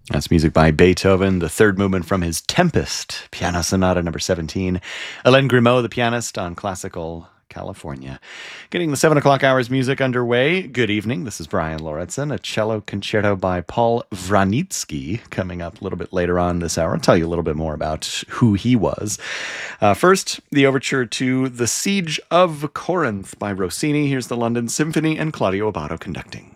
That's music by Beethoven, the third movement from his Tempest, Piano Sonata number 17. Hélène Grimaud, the pianist on Classical California. Getting the 7 o'clock hours music underway. Good evening. This is Brian Lauritsen. A cello concerto by Paul Vranitsky coming up a little bit later on this hour. I'll tell you a little bit more about who he was. First, the overture to The Siege of Corinth by Rossini. Here's the London Symphony and Claudio Abbado conducting.